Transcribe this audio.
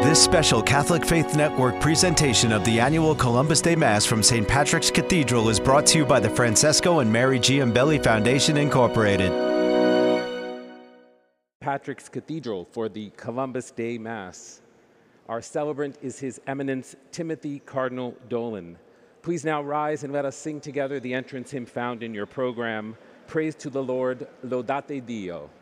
This special Catholic Faith Network presentation of the annual Columbus Day Mass from St. Patrick's Cathedral is brought to you by the Francesco and Mary Giambelli Foundation, Incorporated. Patrick's Cathedral for the Columbus Day Mass. Our celebrant is His Eminence Timothy Cardinal Dolan. Please now rise and let us sing together the entrance hymn found in your program, Praise to the Lord, Laudate Dio.